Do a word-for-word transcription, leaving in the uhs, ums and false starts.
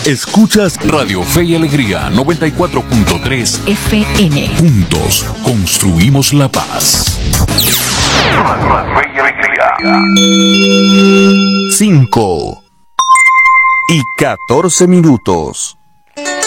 Escuchas Radio Fe y Alegría noventa y cuatro punto tres F M. Juntos construimos la paz. Cinco y catorce minutos.